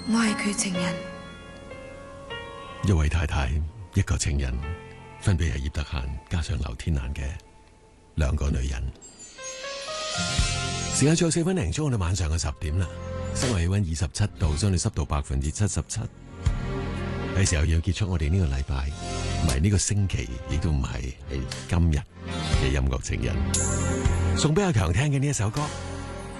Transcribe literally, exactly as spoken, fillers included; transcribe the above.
我係佢情人。 一位太太，一個情人，分別係葉德嫻加上劉天蘭嘅兩個女人。時間仲有四分零鐘，我哋晚上嘅十點啦。室外氣溫二十七度，相對濕度百分之七十七。係時候要結束我哋呢個禮拜，唔係呢個星期，亦都唔係係今日嘅音樂情人。送俾阿強聽嘅呢一首歌。